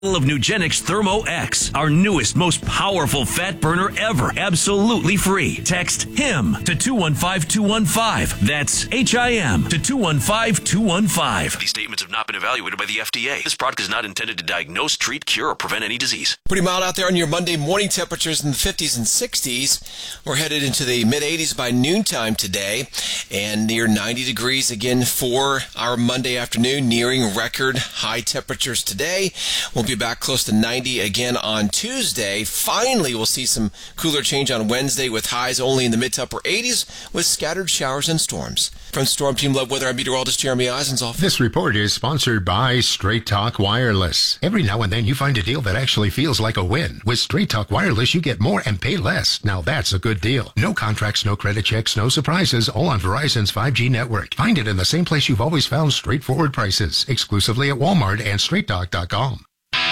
of Nugenix Thermo X, our newest, most powerful fat burner ever. Absolutely free. Text HIM to 215215. That's HIM to 215215. These statements have not been evaluated by the FDA. This product is not intended to diagnose, treat, cure, or prevent any disease. Pretty mild out there on your Monday morning. Temperatures in the 50s and 60s. We're headed into the mid-80s by noontime today and near 90 degrees again for our Monday afternoon, nearing record high temperatures today. We'll be back close to 90 again on Tuesday. Finally, we'll see some cooler change on Wednesday with highs only in the mid to upper 80s with scattered showers and storms. From Storm Team Love Weather, I'm meteorologist Jeremy Eisenzoff. This report is sponsored by Straight Talk Wireless. Every now and then you find a deal that actually feels like a win. With Straight Talk Wireless, you get more and pay less. Now that's a good deal. No contracts, no credit checks, no surprises, all on Verizon's 5G network. Find it in the same place you've always found straightforward prices, exclusively at Walmart and StraightTalk.com.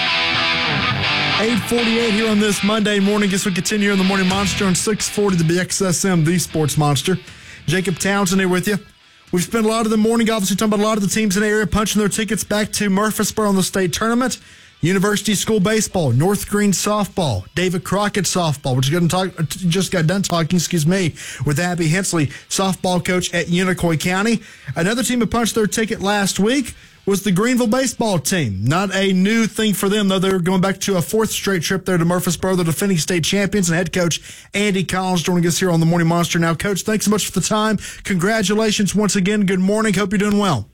8:48 here on this Monday morning. Guess we continue in the Morning Monster on 640 the BXSM, the Sports Monster. Jacob Townsend here with you. We've spent a lot of the morning obviously talking about a lot of the teams in the area punching their tickets back to Murfreesboro on the state tournament. University School Baseball, North Green Softball, David Crockett Softball, which just got done talking, with Abby Hensley, softball coach at Unicoi County. Another team that punched their ticket last week was the Greenville baseball team. Not a new thing for them, though. They're going back to a fourth straight trip there to Murfreesboro. The defending state champions and head coach Andy Collins joining us here on the Morning Monster. Now, Coach, thanks so much for the time. Congratulations once again. Good morning. Hope you're doing well.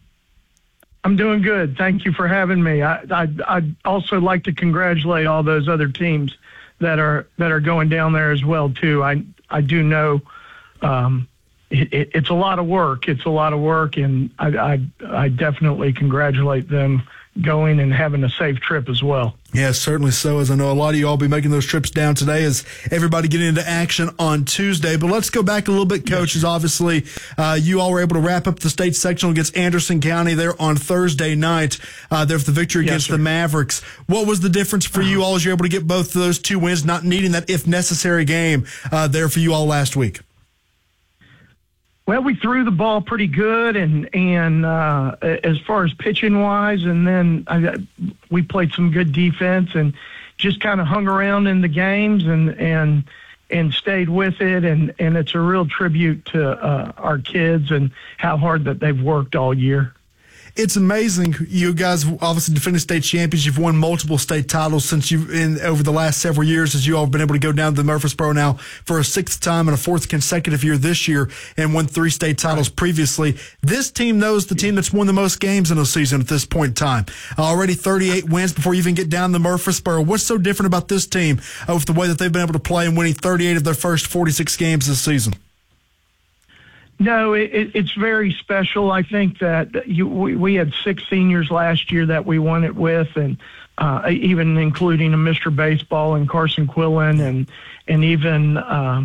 I'm doing good. Thank you for having me. I'd also like to congratulate all those other teams that are going down there as well, too. I do know it's a lot of work. It's a lot of work, and I definitely congratulate them going and having a safe trip as well. Yeah, certainly so, as I know a lot of you all will be making those trips down today as everybody getting into action on Tuesday. But let's go back a little bit, coaches. Obviously, you all were able to wrap up the state sectional against Anderson County there on Thursday night. There for the victory against the Mavericks. What was the difference for you all as you're able to get both of those two wins, not needing that if necessary game there for you all last week? Well, we threw the ball pretty good, and as far as pitching wise, and then we played some good defense and just kind of hung around in the games and stayed with it, and it's a real tribute to our kids and how hard that they've worked all year. It's amazing. You guys obviously defending state champions. You've won multiple state titles over the last several years as you all have been able to go down to Murfreesboro now for a sixth time and a fourth consecutive year this year and won 3 state titles previously. This team knows the team that's won the most games in a season at this point in time. Already 38 wins before you even get down to Murfreesboro. What's so different about this team with the way that they've been able to play and winning 38 of their first 46 games this season? No, it's very special. I think that we had 6 seniors last year that we won it with, and even including a Mr. Baseball and Carson Quillen, and even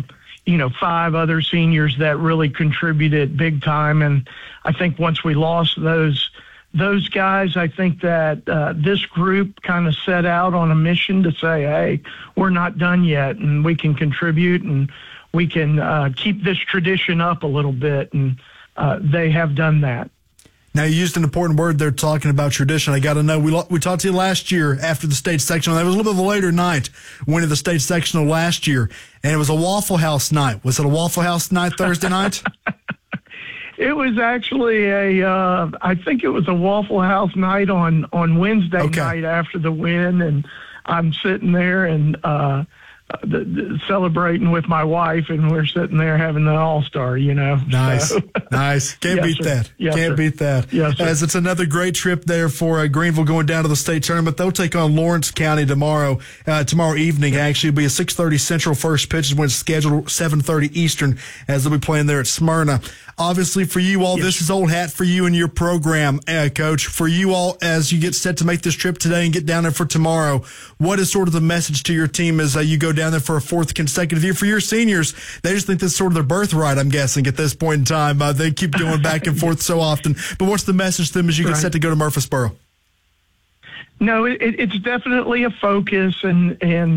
5 other seniors that really contributed big time. And I think once we lost those guys, I think that this group kind of set out on a mission to say, hey, we're not done yet, and we can contribute, and we can keep this tradition up a little bit, and they have done that. Now, you used an important word there talking about tradition. I got to know, we talked to you last year after the state sectional. That was a little bit of a later night, winning the state sectional last year, and it was a Waffle House night. Was it a Waffle House night Thursday night? It was actually I think it was a Waffle House night on Wednesday night after the win, and I'm sitting there and celebrating with my wife, and we're sitting there having the all-star, Nice. So. Nice. Can't beat that. Yes, Can't beat that. Yes, sir. As it's another great trip there for Greenville going down to the state tournament. They'll take on Lawrence County tomorrow evening. Actually, it'll be a 6:30 Central first pitch when it's scheduled 7:30 Eastern as they'll be playing there at Smyrna. Obviously, for you all, this is old hat for you and your program, Coach. For you all, as you get set to make this trip today and get down there for tomorrow, what is sort of the message to your team as you go down there for a 4th consecutive year? For your seniors, they just think that's sort of their birthright, I'm guessing, at this point in time. They keep going back and forth so often. But what's the message to them as you get set to go to Murfreesboro? No, it's definitely a focus, and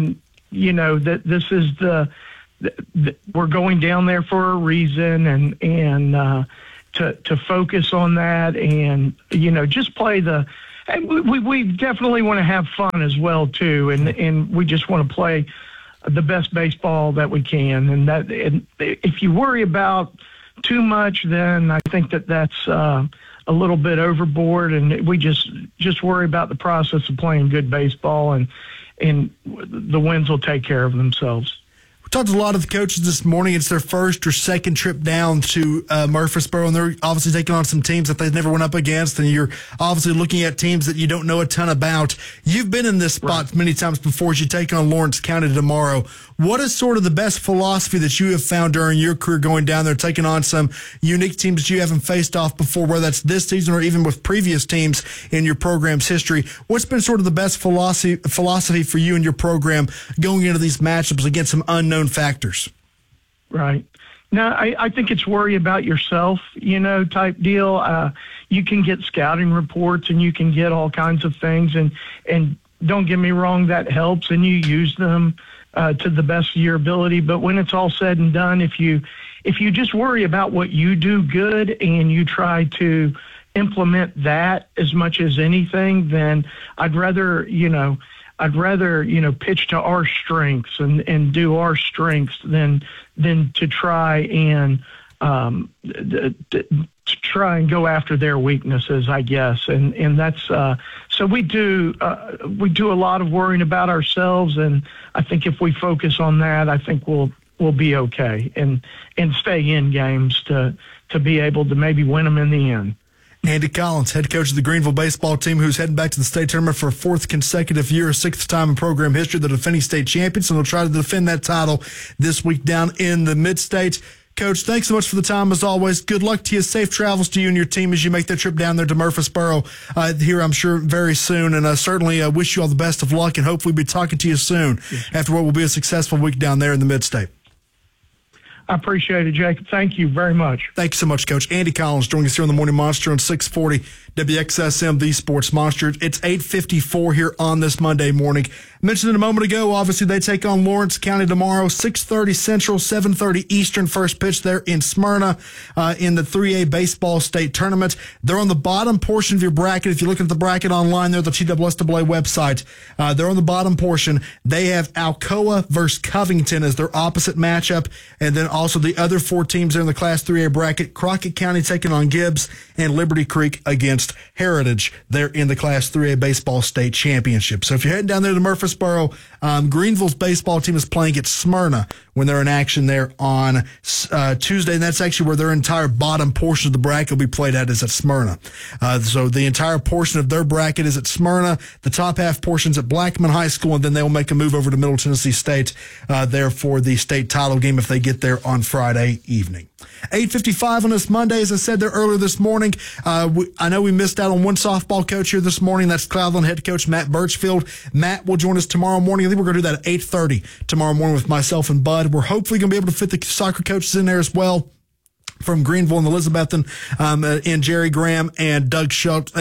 that this is we're going down there for a reason, and to focus on that, and just play We definitely want to have fun as well too, and we just want to play the best baseball that we can. And if you worry about too much, then I think that's a little bit overboard. And we just worry about the process of playing good baseball, and the wins will take care of themselves. Talked to a lot of the coaches this morning. It's their first or second trip down to Murfreesboro, and they're obviously taking on some teams that they've never went up against, and you're obviously looking at teams that you don't know a ton about. You've been in this spot many times before as you take on Lawrence County tomorrow. What is sort of the best philosophy that you have found during your career going down there, taking on some unique teams that you haven't faced off before, whether that's this season or even with previous teams in your program's history? What's been sort of the best philosophy for you and your program going into these matchups against some unknown factors? Right. No, I think it's worry about yourself, type deal. You can get scouting reports and you can get all kinds of things, and don't get me wrong, that helps, and you use them to the best of your ability. But when it's all said and done, if you just worry about what you do good and you try to implement that as much as anything, then I'd rather pitch to our strengths and do our strengths than to try and go after their weaknesses, I guess. And that's so we do a lot of worrying about ourselves, and I think if we focus on that, I think we'll be okay and stay in games to be able to maybe win them in the end. Andy Collins, head coach of the Greenville baseball team, who's heading back to the state tournament for a fourth consecutive year, a sixth time in program history, the defending state champions, and they'll try to defend that title this week down in the Mid-State. Coach, thanks so much for the time as always. Good luck to you. Safe travels to you and your team as you make that trip down there to Murfreesboro here, I'm sure, very soon. And I certainly wish you all the best of luck, and hopefully we'll be talking to you soon after what will be a successful week down there in the Mid-State. I appreciate it, Jacob. Thank you very much. Thanks so much, Coach. Andy Collins joining us here on the Morning Monster on 640 WXSM, the Sports Monster. It's 8:54 here on this Monday morning. Mentioned it a moment ago, obviously they take on Lawrence County tomorrow, 6:30 Central, 7:30 Eastern, first pitch there in Smyrna in the 3A Baseball State Tournament. They're on the bottom portion of your bracket. If you look at the bracket online there, the TSSAA website, they're on the bottom portion. They have Alcoa versus Covington as their opposite matchup, and then also the other four teams there in the Class 3A bracket, Crockett County taking on Gibbs, and Liberty Creek against Heritage there in the Class 3A Baseball State Championship. So if you're heading down there to Murfreesboro, Greenville's baseball team is playing at Smyrna when they're in action there on Tuesday, and that's actually where their entire bottom portion of the bracket will be played at, is at Smyrna. So the entire portion of their bracket is at Smyrna. The top half portion's at Blackman High School, and then they will make a move over to Middle Tennessee State there for the state title game if they get there on Friday evening. 8:55 on this Monday. As I said there earlier this morning, I know we missed out on one softball coach here this morning. That's Cloudland head coach Matt Birchfield. Matt will join us tomorrow morning. I think we're going to do that at 8:30 tomorrow morning with myself and Bud. We're hopefully going to be able to fit the soccer coaches in there as well, from Greenville and Elizabethton, and Jerry Graham and Doug Schultz,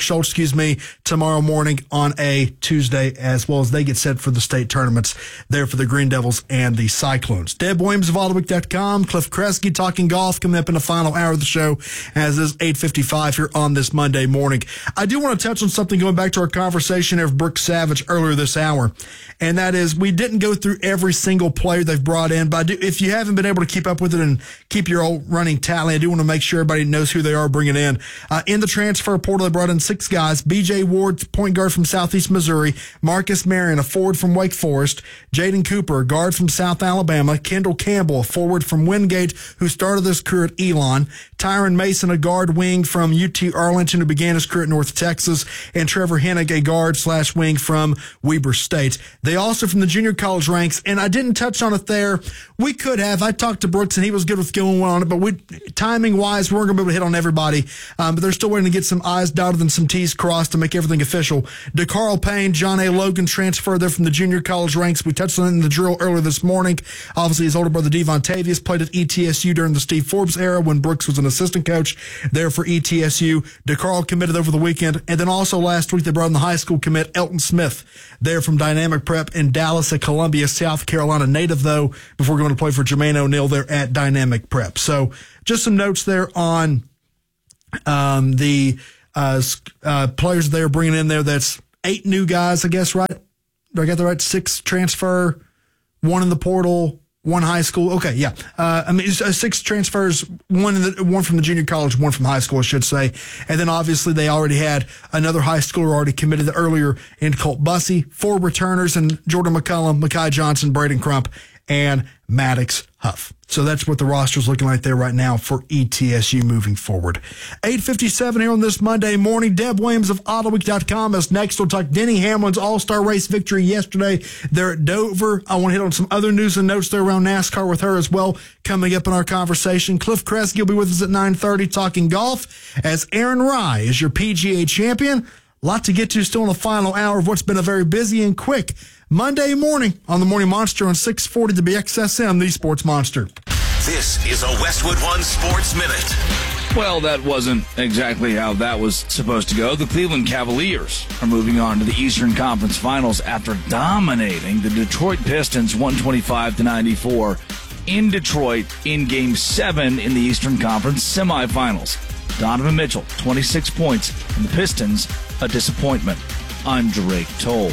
tomorrow morning on a Tuesday, as well as they get set for the state tournaments there for the Green Devils and the Cyclones. Deb Williams of Autoweek.com, Cliff Kresge talking golf coming up in the final hour of the show, as is 8:55 here on this Monday morning. I do want to touch on something going back to our conversation of Brooks Savage earlier this hour, and that is we didn't go through every single player they've brought in, but if you haven't been able to keep up with it and keep your old running tally, I do want to make sure everybody knows who they are bringing in. In the transfer portal, they brought in 6 guys. B.J. Ward, point guard from Southeast Missouri. Marcus Marion, a forward from Wake Forest. Jaden Cooper, a guard from South Alabama. Kendall Campbell, a forward from Wingate, who started his career at Elon. Tyron Mason, a guard wing from UT Arlington, who began his career at North Texas. And Trevor Hennig, a guard/wing from Weber State. They also from the junior college ranks, and I didn't touch on it there. We could have. I talked to Brooks, and he was good with going on it, but timing-wise, we weren't going to be able to hit on everybody, but they're still waiting to get some I's dotted and some T's crossed to make everything official. DeCarl Payne, John A. Logan transfer there from the junior college ranks. We touched on it in the drill earlier this morning. Obviously, his older brother, Devon Tavius, played at ETSU during the Steve Forbes era when Brooks was an assistant coach there for ETSU. DeCarl committed over the weekend, and then also last week they brought in the high school commit, Elton Smith, there from Dynamic Prep in Dallas at Columbia, South Carolina native, though, before going to play for Jermaine O'Neal there at Dynamic Prep. So just some notes there on the players they are bringing in there. That's 8 new guys, I guess, right? Do I got that right? 6 transfer, 1 in the portal, 1 high school. Okay, yeah. 6 transfers, 1 from the junior college, 1 from high school, I should say. And then obviously they already had another high schooler already committed earlier in Colt Bussey. 4 returners and Jordan McCullum, Mekhi Johnson, Braden Crump, and Maddox Huff. So that's what the roster's looking like there right now for ETSU moving forward. 8:57 here on this Monday morning. Deb Williams of AutoWeek.com is next. We'll talk Denny Hamlin's All-Star Race victory yesterday there at Dover. I want to hit on some other news and notes there around NASCAR with her as well coming up in our conversation. Cliff Kresge will be with us at 9:30 talking golf as Aaron Rai is your PGA champion. A lot to get to still in the final hour of what's been a very busy and quick Monday morning on the Morning Monster on 640 WXSM, the Sports Monster. This is a Westwood One Sports Minute. Well, that wasn't exactly how that was supposed to go. The Cleveland Cavaliers are moving on to the Eastern Conference Finals after dominating the Detroit Pistons 125-94 in Detroit in Game 7 in the Eastern Conference semifinals. Donovan Mitchell, 26 points, and the Pistons, a disappointment. I'm Drake Toll.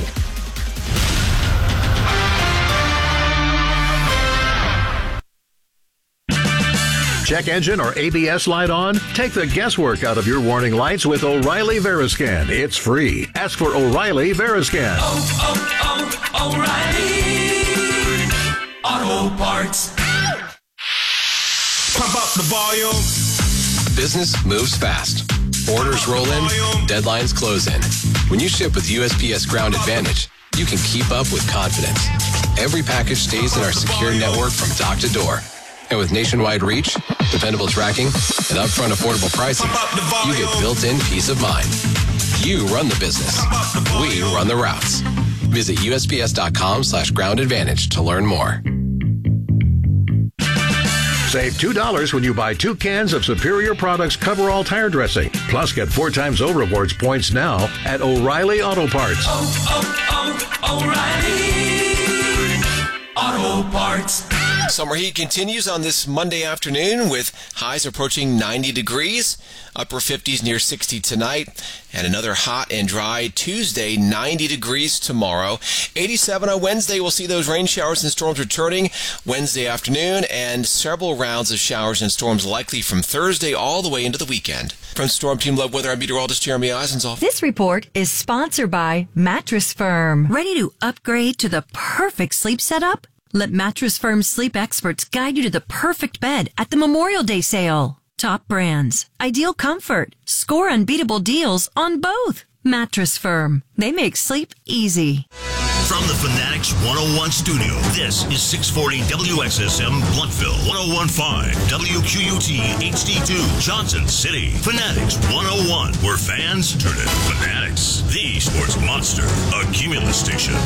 Check engine or ABS light on? Take the guesswork out of your warning lights with O'Reilly Veriscan. It's free. Ask for O'Reilly Veriscan. O'Reilly Auto Parts. Pump up the volume. Business moves fast. Orders roll in, deadlines close in. When you ship with USPS Ground Advantage, you can keep up with confidence. Every package stays in our secure network from dock to door. And with nationwide reach, dependable tracking, and upfront affordable pricing, you get built-in peace of mind. You run the business. We run the routes. Visit USPS.com/Ground Advantage to learn more. Save $2 when you buy 2 cans of Superior Products Coverall tire dressing. Plus, get 4 times O Rewards points now at O'Reilly Auto Parts. O'Reilly Auto Parts. Summer heat continues on this Monday afternoon with highs approaching 90 degrees, upper 50s near 60 tonight, and another hot and dry Tuesday, 90 degrees tomorrow. 87 on Wednesday. We'll see those rain showers and storms returning Wednesday afternoon, and several rounds of showers and storms likely from Thursday all the way into the weekend. From Storm Team Love Weather, I'm meteorologist Jeremy Eisenzoff. This report is sponsored by Mattress Firm. Ready to upgrade to the perfect sleep setup? Let Mattress Firm's sleep experts guide you to the perfect bed at the Memorial Day sale. Top brands, ideal comfort, score unbeatable deals on both. Mattress Firm. They make sleep easy. From the Fanatics 101 studio, this is 640 WXSM Bluntville, 101.5 WQUT HD2 Johnson City. Fanatics 101, where fans turn into fanatics. The Sports Monster, a Cumulus station.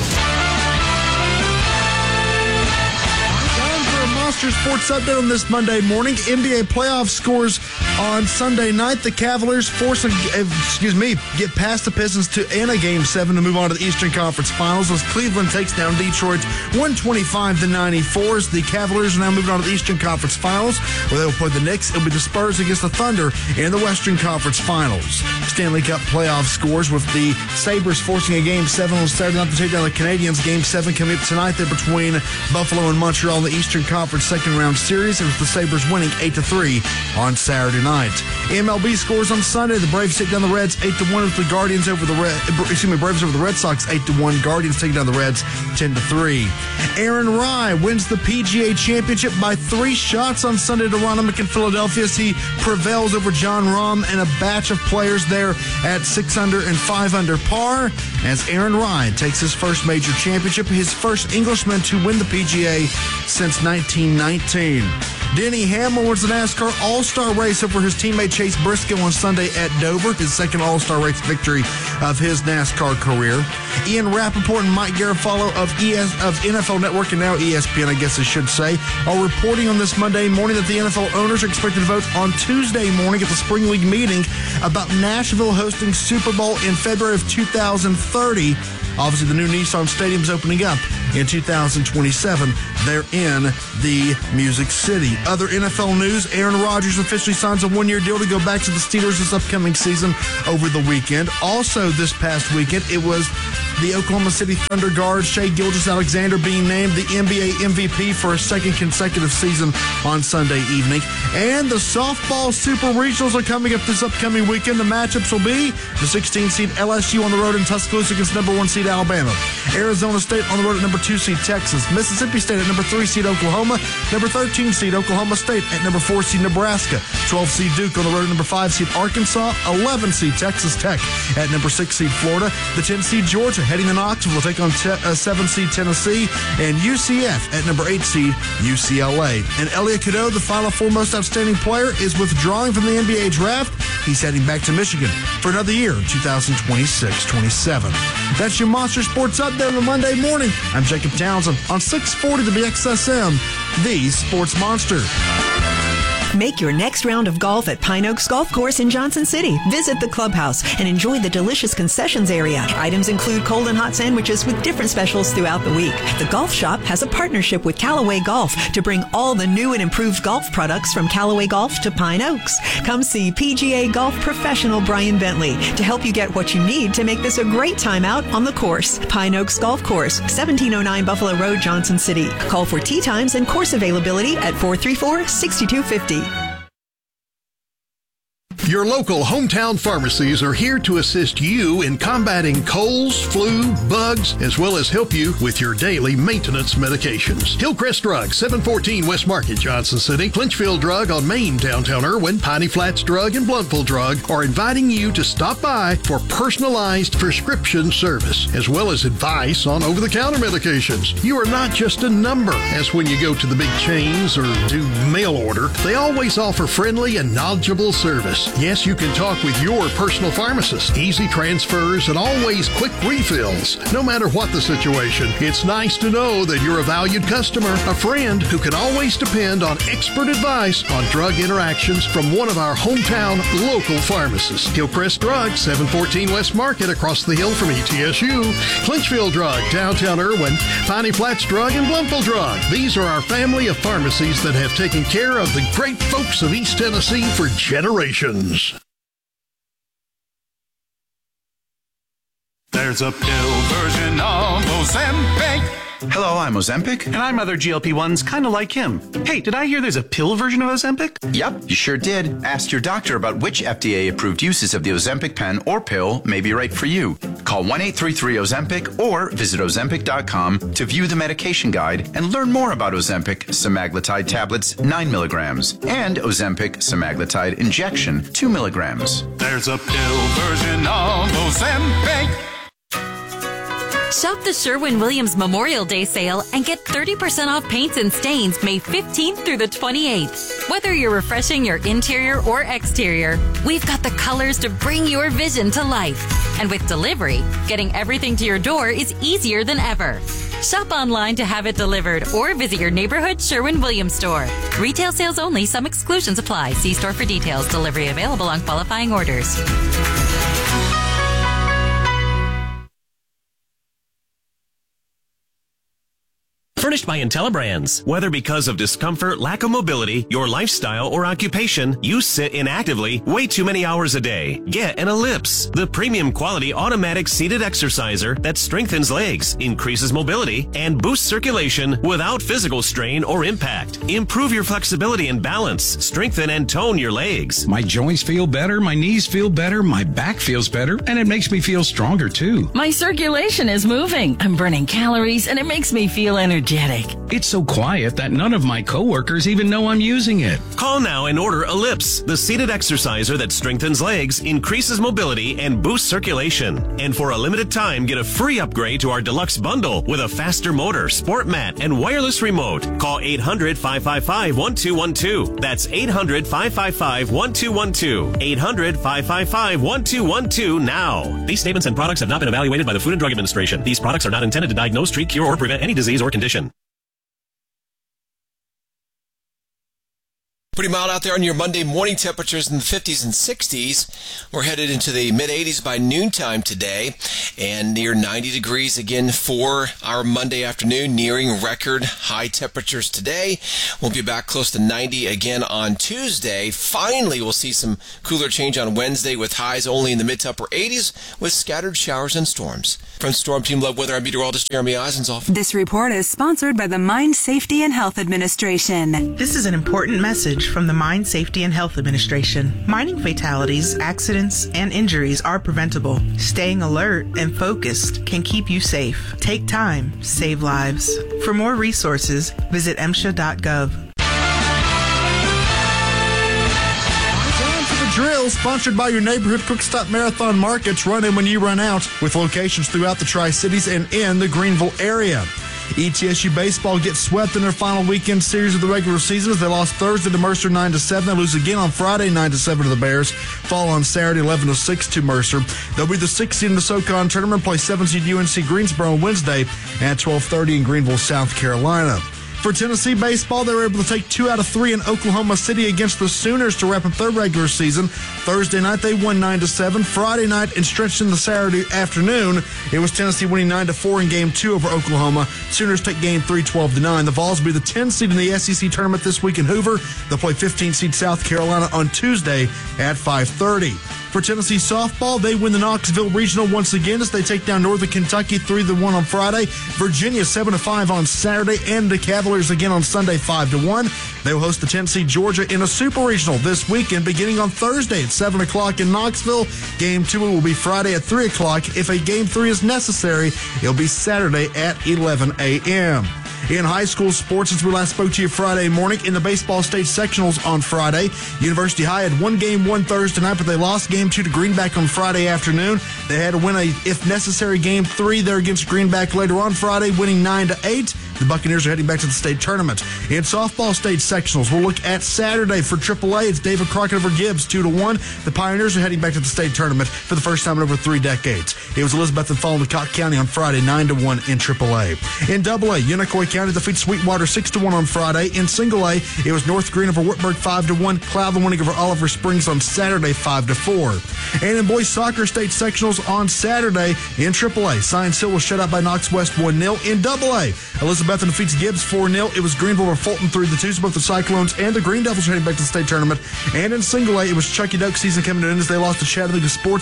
Monster Sports Update on this Monday morning. NBA playoff scores on Sunday night. The Cavaliers get past the Pistons in a Game 7 to move on to the Eastern Conference Finals as Cleveland takes down Detroit 125-94. The Cavaliers are now moving on to the Eastern Conference Finals where they will play the Knicks. It'll be the Spurs against the Thunder in the Western Conference Finals. Stanley Cup playoff scores with the Sabres forcing a Game 7 on Saturday night to take down the Canadiens. Game 7 coming up tonight. They're between Buffalo and Montreal in the Eastern Conference second round series. It was the Sabres winning 8-3 on Saturday night. MLB scores on Sunday. The Braves take down the Reds 8-1 with the Braves over the Red Sox 8-1. Guardians taking down the Reds 10-3. Aaron Rai wins the PGA Championship by 3 shots on Sunday to Ronald in Philadelphia as he prevails over John Rahm and a batch of players there at 6 under and 5 under par as Aaron Rai takes his first major championship, his first Englishman to win the PGA since 1919. Denny Hamlin wins the NASCAR All-Star race over his teammate Chase Briscoe on Sunday at Dover, his second All-Star race victory of his NASCAR career. Ian Rappaport and Mike Garafolo of NFL Network, and now ESPN, I guess I should say, are reporting on this Monday morning that the NFL owners are expected to vote on Tuesday morning at the Spring League meeting about Nashville hosting Super Bowl in February of 2030. Obviously, the new Nissan Stadium is opening up In 2027, they're in the Music City. Other NFL news, Aaron Rodgers officially signs a one-year deal to go back to the Steelers this upcoming season over the weekend. Also this past weekend, it was the Oklahoma City Thunder guard Shai Gilgeous-Alexander being named the NBA MVP for a second consecutive season on Sunday evening. And the softball Super Regionals are coming up this upcoming weekend. The matchups will be the 16-seed LSU on the road in Tuscaloosa against number 1 seed Alabama. Arizona State on the road at number 2 seed Texas. Mississippi State at number 3 seed Oklahoma. Number 13 seed Oklahoma State at number 4 seed Nebraska. 12 seed Duke on the road at number 5 seed Arkansas. 11 seed Texas Tech at number 6 seed Florida. The 10 seed Georgia heading to Knoxville will take on 7 seed Tennessee. And UCF at number 8 seed UCLA. And Elliot Cadeau, the Final Four most outstanding player, is withdrawing from the NBA draft. He's heading back to Michigan for another year in 2026-27. That's your Monster Sports Update on a Monday morning. I'm Jacob Townsend on 640 to BXSM, the Sports Monster. Make your next round of golf at Pine Oaks Golf Course in Johnson City. Visit the clubhouse and enjoy the delicious concessions area. Items include cold and hot sandwiches with different specials throughout the week. The golf shop has a partnership with Callaway Golf to bring all the new and improved golf products from Callaway Golf to Pine Oaks. Come see PGA Golf professional Brian Bentley to help you get what you need to make this a great time out on the course. Pine Oaks Golf Course, 1709 Buffalo Road, Johnson City. Call for tee times and course availability at 434-6250. Your local hometown pharmacies are here to assist you in combating colds, flu, bugs, as well as help you with your daily maintenance medications. Hillcrest Drug, 714 West Market, Johnson City, Clinchfield Drug on Main, downtown Irwin, Piney Flats Drug, and Blountville Drug are inviting you to stop by for personalized prescription service, as well as advice on over-the-counter medications. You are not just a number, as when you go to the big chains or do mail order. They always offer friendly and knowledgeable service. Yes, you can talk with your personal pharmacist. Easy transfers and always quick refills. No matter what the situation, it's nice to know that you're a valued customer, a friend who can always depend on expert advice on drug interactions from one of our hometown local pharmacists. Hillcrest Drug, 714 West Market, across the hill from ETSU. Clinchfield Drug, downtown Irwin. Piney Flats Drug, and Blountville Drug. These are our family of pharmacies that have taken care of the great folks of East Tennessee for generations. There's a pill version of Ozempic. Hello, I'm Ozempic. And I'm other GLP-1s kind of like him. Hey, did I hear there's a pill version of Ozempic? Yep, you sure did. Ask your doctor about which FDA-approved uses of the Ozempic pen or pill may be right for you. Call 1-833-OZEMPIC or visit Ozempic.com to view the medication guide and learn more about Ozempic semaglutide tablets 9 milligrams and Ozempic semaglutide injection 2 milligrams. There's a pill version of Ozempic. Shop the Sherwin-Williams Memorial Day sale and get 30% off paints and stains May 15th through the 28th. Whether you're refreshing your interior or exterior, we've got the colors to bring your vision to life. And with delivery, getting everything to your door is easier than ever. Shop online to have it delivered or visit your neighborhood Sherwin-Williams store. Retail sales only. Some exclusions apply. See store for details. Delivery available on qualifying orders. Furnished by IntelliBrands. Whether because of discomfort, lack of mobility, your lifestyle, or occupation, you sit inactively way too many hours a day. Get an Ellipse, the premium quality automatic seated exerciser that strengthens legs, increases mobility, and boosts circulation without physical strain or impact. Improve your flexibility and balance. Strengthen and tone your legs. My joints feel better, my knees feel better, my back feels better, and it makes me feel stronger too. My circulation is moving. I'm burning calories, and it makes me feel energetic. It's so quiet that none of my coworkers even know I'm using it. Call now and order Ellipse, the seated exerciser that strengthens legs, increases mobility, and boosts circulation. And for a limited time, get a free upgrade to our deluxe bundle with a faster motor, sport mat, and wireless remote. Call 800-555-1212. That's 800-555-1212. 800-555-1212 now. These statements and products have not been evaluated by the Food and Drug Administration. These products are not intended to diagnose, treat, cure, or prevent any disease or condition. Pretty mild out there on your Monday morning. Temperatures in the 50s and 60s. We're headed into the mid-80s by noontime today and near 90 degrees again for our Monday afternoon, nearing record high temperatures today. We'll be back close to 90 again on Tuesday. Finally, we'll see some cooler change on Wednesday with highs only in the mid to upper 80s with scattered showers and storms. From Storm Team Love Weather, I'm meteorologist Jeremy Eisenzoff. This report is sponsored by the Mine Safety and Health Administration. This is an important message from the Mine Safety and Health Administration. Mining fatalities, accidents, and injuries are preventable. Staying alert and focused can keep you safe. Take time, save lives. For more resources, visit MSHA.gov. Drill, sponsored by your neighborhood Quick Stop Marathon Markets. Run in when you run out, with locations throughout the Tri-Cities and in the Greenville area. ETSU baseball gets swept in their final weekend series of the regular season as they lost Thursday to Mercer 9-7. They lose again on Friday 9-7 to the Bears. Fall on Saturday 11-6 to Mercer. They'll be the 6th seed in the SoCon tournament. Play 7th seed UNC Greensboro on Wednesday at 12:30 in Greenville, South Carolina. For Tennessee baseball, they were able to take 2 out of 3 in Oklahoma City against the Sooners to wrap up their regular season. Thursday night, they won 9-7. Friday night, and stretched into Saturday afternoon, it was Tennessee winning 9-4 in Game 2 over Oklahoma. Sooners take Game 3 12-9. The Vols will be the 10th seed in the SEC tournament this week in Hoover. They'll play 15th seed South Carolina on Tuesday at 5:30. For Tennessee softball, they win the Knoxville Regional once again as they take down Northern Kentucky 3-1 on Friday. Virginia 7-5 on Saturday, and the Cavaliers again on Sunday 5-1. They will host the Tennessee Georgia in a Super Regional this weekend, beginning on Thursday at 7 o'clock in Knoxville. Game 2 will be Friday at 3 o'clock. If a Game 3 is necessary, it'll be Saturday at 11 a.m. In high school sports, since we last spoke to you Friday morning, in the baseball state sectionals on Friday, University High had one game won Thursday night, but they lost Game 2 to Greenback on Friday afternoon. They had to win a, if necessary, Game 3 there against Greenback later on Friday, winning 9-8. The Buccaneers are heading back to the state tournament. In softball state sectionals, we'll look at Saturday for AAA. It's David Crockett over Gibbs, 2-1. The Pioneers are heading back to the state tournament for the first time in over 3 decades. It was Elizabeth and Fallen to Cotton County on Friday, 9-1 in AAA. In AA, Unicoi County defeats Sweetwater 6-1 on Friday. In Single A, it was North Green over Whitburg 5-1. Cloudland winning over Oliver Springs on Saturday 5-4. And in boys soccer state sectionals on Saturday in AAA, Science Hill was shut out by Knox West 1-0. In AA, Elizabeth defeats Gibbs 4-0. It was Greenville over Fulton 3-2. Both the Cyclones and the Green Devils are heading back to the state tournament. And in Single A, it was Chucky Duck season coming to an end as they lost to Chattanooga School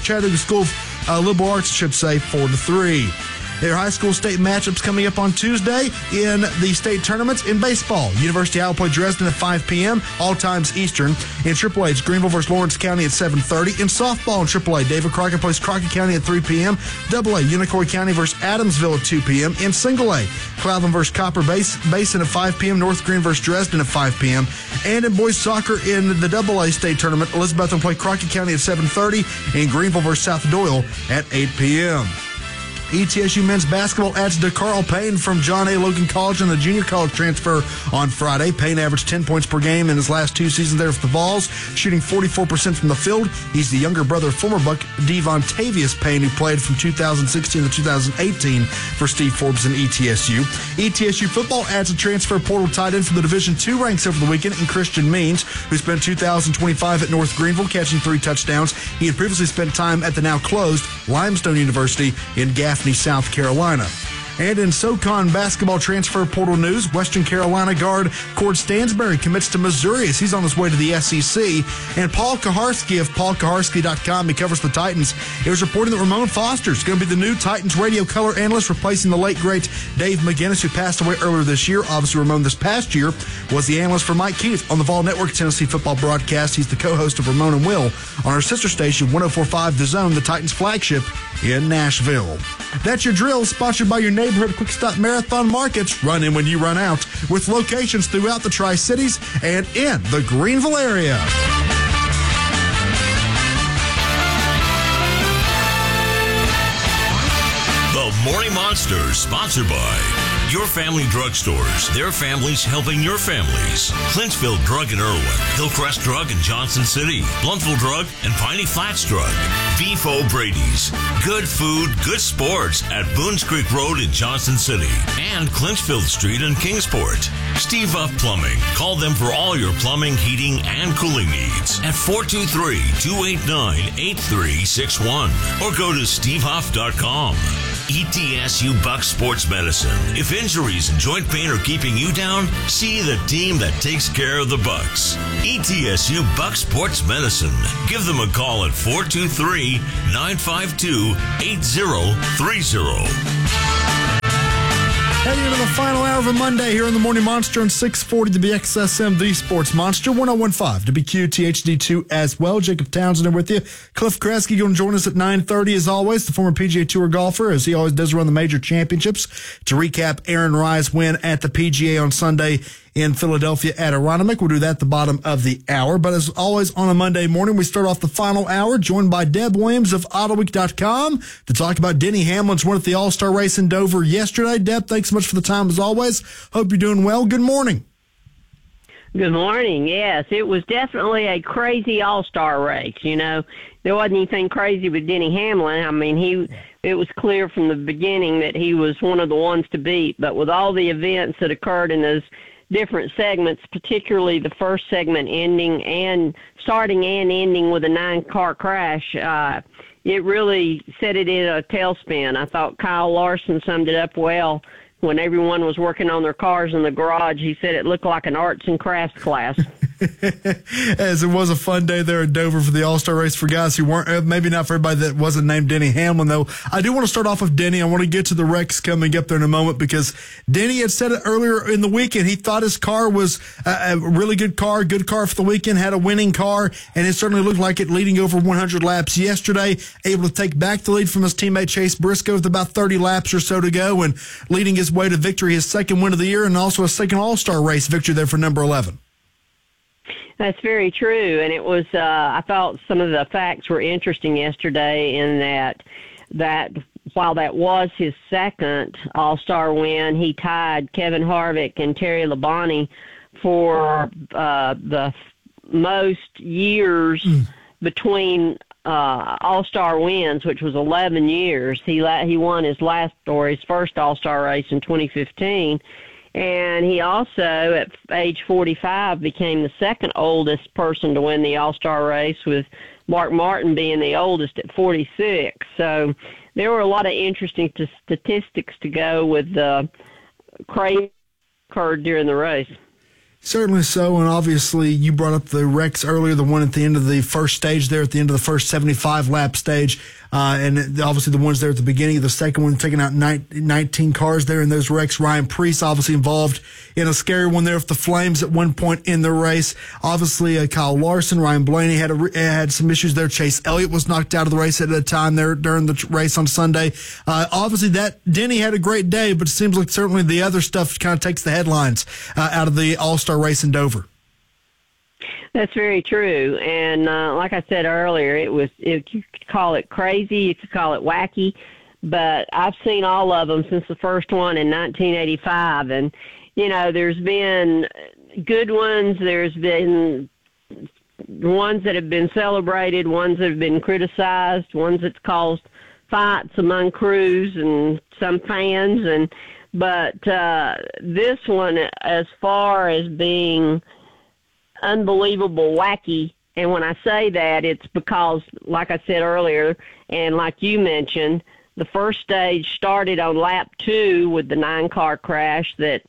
of Liberal Arts, 4-3. Their high school state matchups coming up on Tuesday in the state tournaments. In baseball, University High will play Dresden at 5 p.m., all times Eastern. In AAA, it's Greenville versus Lawrence County at 7:30. In softball in AAA, David Crockett plays Crockett County at 3 p.m. AA, Unicoi County versus Adamsville at 2 p.m. In Single A, Cloudland versus Copper Basin at 5 p.m. North Green versus Dresden at 5 p.m. And in boys soccer in the AA state tournament, Elizabeth will play Crockett County at 7:30 and Greenville versus South Doyle at 8 p.m. ETSU men's basketball adds DeCarl Payne from John A. Logan College and the junior college transfer on Friday. Payne averaged 10 points per game in his last 2 seasons there for the Vols, shooting 44% from the field. He's the younger brother of former Buck Devontavious Payne, who played from 2016 to 2018 for Steve Forbes and ETSU. ETSU football adds a transfer portal tight end from the Division II ranks over the weekend in Christian Means, who spent 2025 at North Greenville, catching 3 touchdowns. He had previously spent time at the now closed Limestone University in Gaffney, South Carolina. And in SoCon basketball transfer portal news, Western Carolina guard Cord Stansberry commits to Missouri as he's on his way to the SEC. And Paul Kaharski of paulkaharski.com, he covers the Titans. It was reported that Ramon Foster is going to be the new Titans radio color analyst, replacing the late, great Dave McGinnis, who passed away earlier this year. Obviously, Ramon this past year was the analyst for Mike Keith on the Vol Network Tennessee football broadcast. He's the co-host of Ramon and Will on our sister station, 104.5 The Zone, the Titans flagship in Nashville. That's your drill, sponsored by your neighborhood Quick Stop Marathon Markets. Run in when you run out, with locations throughout the Tri-Cities and in the Greenville area. The Morning Monster, sponsored by Your family drugstores. Their families helping your families. Clinchfield Drug in Irwin. Hillcrest Drug in Johnson City. Blountville Drug and Piney Flats Drug. Beef O'Brady's. Good food, good sports at Boones Creek Road in Johnson City. And Clinchfield Street in Kingsport. Steve Huff Plumbing. Call them for all your plumbing, heating, and cooling needs at 423-289-8361 or go to stevehuff.com. ETSU Buck Sports Medicine. If injuries and joint pain are keeping you down, see the team that takes care of the Bucks. ETSU Buck Sports Medicine. Give them a call at 423-952-8030. Heading into the final hour of a Monday here on the Morning Monster on 640 WXSM, the Sports Monster, 1015 WQTHD2 as well. Jacob Townsend are with you. Cliff Kresge going to join us at 9:30 as always, the former PGA Tour golfer, as he always does run the major championships, to recap Aaron Rye's win at the PGA on Sunday in Philadelphia at Aronimink. We'll do that at the bottom of the hour. But as always, on a Monday morning, we start off the final hour, joined by Deb Williams of AutoWeek.com to talk about Denny Hamlin's win at the All-Star race in Dover yesterday. Deb, thanks so much for the time as always. Hope you're doing well. Good morning. Good morning. Yes, it was definitely a crazy All-Star race. You know, there wasn't anything crazy with Denny Hamlin. I mean, it was clear from the beginning that he was one of the ones to beat. But with all the events that occurred in those different segments, particularly the first segment starting and ending with a 9-car crash, it really set it in a tailspin. I thought Kyle Larson summed it up well. When everyone was working on their cars in the garage, he said it looked like an arts and crafts class. As it was a fun day there at Dover for the All-Star race for guys who weren't, maybe not for everybody that wasn't named Denny Hamlin, though. I do want to start off with Denny. I want to get to the wrecks coming up there in a moment because Denny had said it earlier in the weekend. He thought his car was a really good car for the weekend, had a winning car, and it certainly looked like it leading over 100 laps yesterday, able to take back the lead from his teammate Chase Briscoe with about 30 laps or so to go and leading his way to victory, his second win of the year, and also a second All-Star race victory there for number 11. That's very true, and it was. I thought some of the facts were interesting yesterday in that while that was his second All-Star win, he tied Kevin Harvick and Terry Labonte for the most years between All-Star wins, which was 11 years. He won his first All-Star race in 2015. And he also, at age 45, became the second oldest person to win the All-Star race, with Mark Martin being the oldest at 46. So there were a lot of interesting statistics to go with the crazy occurred during the race. Certainly so, and obviously you brought up the wrecks earlier, the one at the end of the first stage there, at the end of the first 75-lap stage, and obviously the ones there at the beginning of the second one, taking out 19 cars there in those wrecks. Ryan Preece obviously involved in a scary one there with the flames at one point in the race. Obviously Kyle Larson, Ryan Blaney had some issues there. Chase Elliott was knocked out of the race at a time there during the race on Sunday. Obviously Denny had a great day, but it seems like certainly the other stuff kind of takes the headlines out of the All-Star race in Dover. That's very true, and like I said earlier, you could call it crazy, you could call it wacky, but I've seen all of them since the first one in 1985, and you know, there's been good ones, there's been ones that have been celebrated, ones that have been criticized, ones that's caused fights among crews and some fans, but this one, as far as being unbelievable wacky, and when I say that, it's because, like I said earlier, and like you mentioned, the first stage started on lap 2 with the 9-car crash. That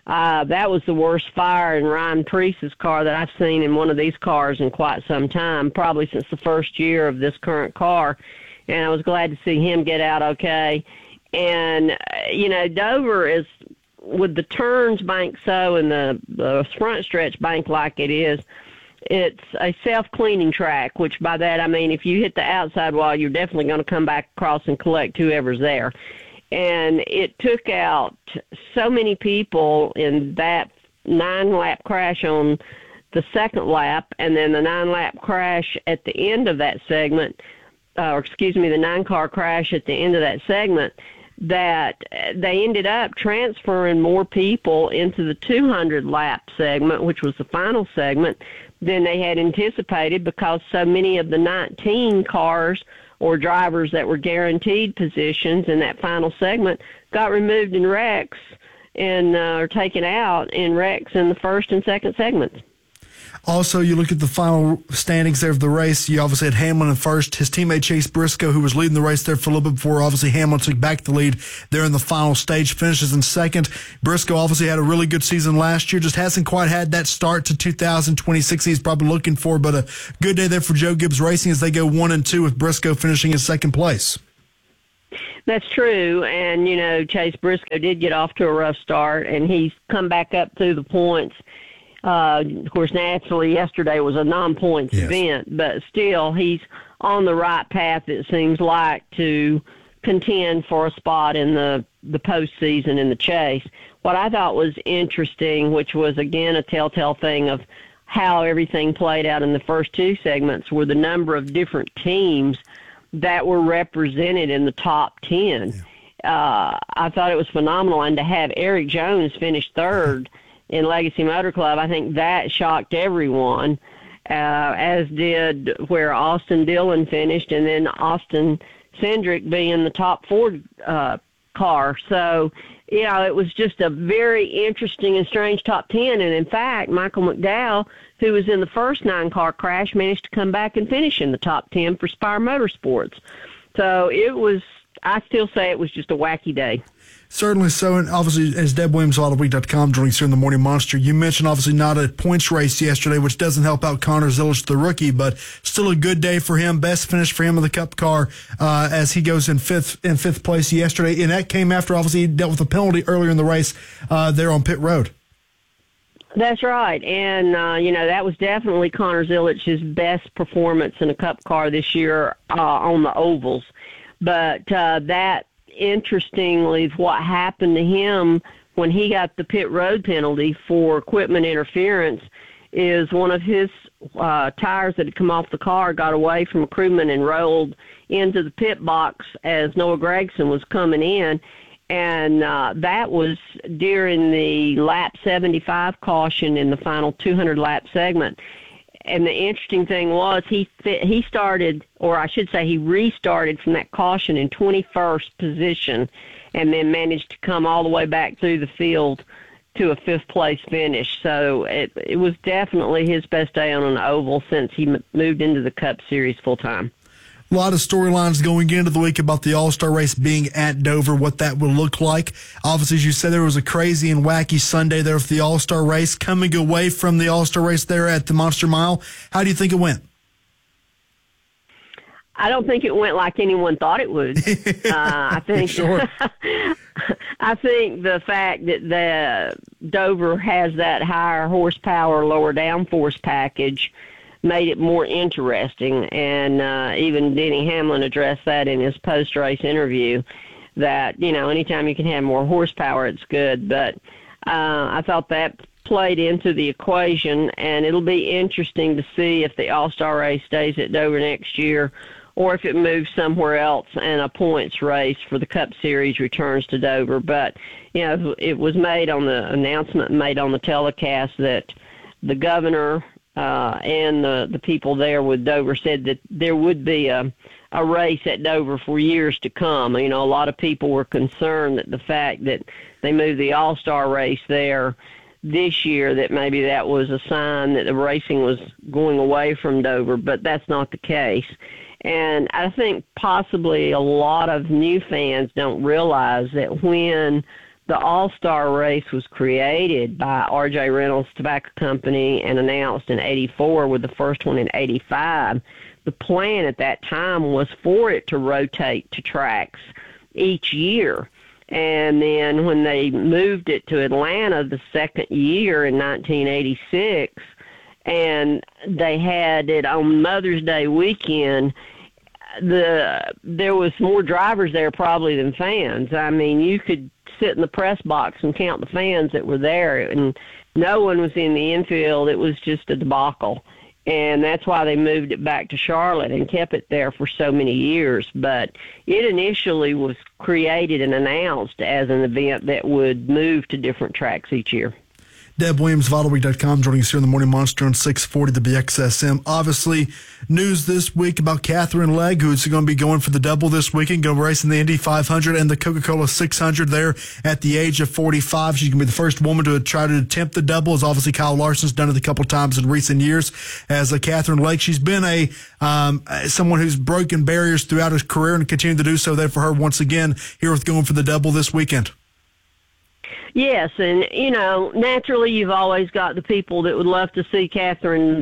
was the worst fire in Ryan Preece's car that I've seen in one of these cars in quite some time, probably since the first year of this current car, and I was glad to see him get out okay. And you know, Dover is, with the turns banked so and the front stretch banked like it is, it's a self-cleaning track, which by that I mean if you hit the outside wall, you're definitely going to come back across and collect whoever's there. And it took out so many people in that 9-lap crash on the second lap, and then the 9-lap crash at the end of that segment, the 9-car crash at the end of that segment, that they ended up transferring more people into the 200 lap segment, which was the final segment, than they had anticipated, because so many of the 19 cars or drivers that were guaranteed positions in that final segment got removed in wrecks and are taken out in wrecks in the first and second segments. Also, you look at the final standings there of the race. You obviously had Hamlin in first. His teammate Chase Briscoe, who was leading the race there for a little bit before, obviously Hamlin took back the lead there in the final stage, finishes in second. Briscoe obviously had a really good season last year, just hasn't quite had that start to 2026 he's probably looking for, but a good day there for Joe Gibbs Racing as they go 1-2 with Briscoe finishing in second place. That's true, and, you know, Chase Briscoe did get off to a rough start, and he's come back up through the points. Of course, naturally, yesterday was a non-points event, but still, he's on the right path, it seems like, to contend for a spot in the postseason in the chase. What I thought was interesting, which was, again, a telltale thing of how everything played out in the first two segments, were the number of different teams that were represented in the top 10. I thought it was phenomenal, and to have Eric Jones finish third in Legacy Motor Club, I think that shocked everyone, as did where Austin Dillon finished, and then Austin Cindric being the top 4 car. So, you know, it was just a very interesting and strange top 10. And in fact, Michael McDowell, who was in the first 9-car crash, managed to come back and finish in the top 10 for Spire Motorsports. So it was, I still say it was just a wacky day. Certainly so, and obviously, as Deb Williams, AutoWeek.com, joining us here in the Morning Monster, you mentioned obviously not a points race yesterday, which doesn't help out Connor Zilisch, the rookie, but still a good day for him. Best finish for him in the Cup car as he goes in fifth place yesterday, and that came after obviously he dealt with a penalty earlier in the race there on pit road. That's right, and you know, that was definitely Connor Zilich's best performance in a Cup car this year on the ovals. But that, interestingly, what happened to him when he got the pit road penalty for equipment interference is one of his tires that had come off the car got away from a crewman and rolled into the pit box as Noah Gragson was coming in. And that was during the lap 75 caution in the final 200-lap segment. And the interesting thing was he started, or I should say he restarted from that caution in 21st position and then managed to come all the way back through the field to a 5th-place finish. So it was definitely his best day on an oval since he moved into the Cup Series full-time. A lot of storylines going into the week about the All-Star race being at Dover, what that will look like. Obviously, as you said, there was a crazy and wacky Sunday there for the All-Star race. Coming away from the All-Star race there at the Monster Mile, how do you think it went? I don't think it went like anyone thought it would. I think sure. I think the fact that the Dover has that higher horsepower, lower downforce package made it more interesting, and even Denny Hamlin addressed that in his post-race interview, that, you know, anytime you can have more horsepower, it's good. But I thought that played into the equation, and it'll be interesting to see if the All-Star race stays at Dover next year or if it moves somewhere else and a points race for the Cup Series returns to Dover. But, you know, it was made on the announcement, made on the telecast, that the governor and the people there with Dover said that there would be a race at Dover for years to come. You know, a lot of people were concerned that the fact that they moved the All-Star race there this year, that maybe that was a sign that the racing was going away from Dover, but that's not the case. And I think possibly a lot of new fans don't realize that when the All-Star race was created by R.J. Reynolds Tobacco Company and announced in 84 with the first one in 85, the plan at that time was for it to rotate to tracks each year. And then when they moved it to Atlanta the second year in 1986, and they had it on Mother's Day weekend, there was more drivers there probably than fans. I mean, you could sit in the press box and count the fans that were there, and no one was in the infield. It was just a debacle. And that's why they moved it back to Charlotte and kept it there for so many years. But it initially was created and announced as an event that would move to different tracks each year. Deb Williams, VitalWeek.com, joining us here in the Morning Monster on 640 WXSM. Obviously, news this week about Katherine Legge, who's going to be going for the double this weekend, going to race in the Indy 500 and the Coca-Cola 600 there at the age of 45. She's going to be the first woman to try to attempt the double, as obviously Kyle Larson's done it a couple times in recent years. As Katherine Legge, she's been someone who's broken barriers throughout her career and continued to do so there for her once again here with going for the double this weekend. Yes, and, naturally you've always got the people that would love to see Katherine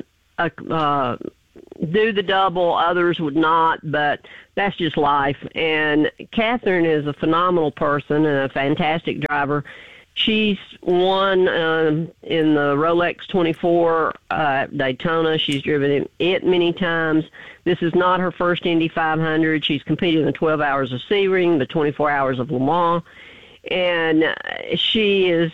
do the double. Others would not, but that's just life. And Katherine is a phenomenal person and a fantastic driver. She's won in the Rolex 24 at Daytona. She's driven it many times. This is not her first Indy 500. She's competed in the 12 Hours of Sebring, the 24 Hours of Le Mans. And she is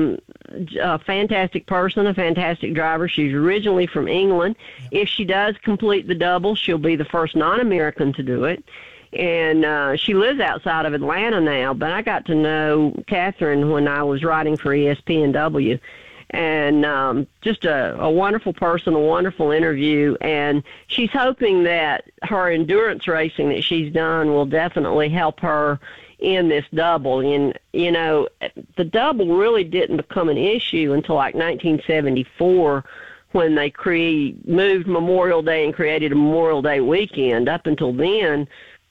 a fantastic person, a fantastic driver. She's originally from England. If she does complete the double, she'll be the first non-American to do it. And she lives outside of Atlanta now, but I got to know Katherine when I was writing for ESPNW. And just a wonderful person, a wonderful interview. And she's hoping that her endurance racing that she's done will definitely help her in this double. And, the double really didn't become an issue until like 1974 when they moved Memorial Day and created a Memorial Day weekend. Up until then,